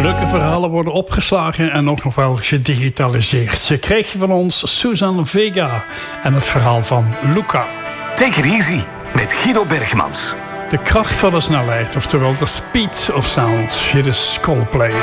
Leuke verhalen worden opgeslagen en ook nog wel gedigitaliseerd. Ze kreeg van ons Susan Vega en het verhaal van Luca. Take it easy met Guido Bergmans. De kracht van de snelheid, oftewel de speed of sound. Hier is Coldplay.